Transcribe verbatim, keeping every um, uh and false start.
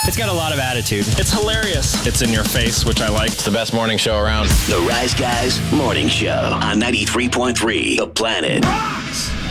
It's got a lot of attitude. It's hilarious. It's in your face, which I like. It's the best morning show around. The Rise Guys Morning Show on ninety-three point three The Planet. Rocks!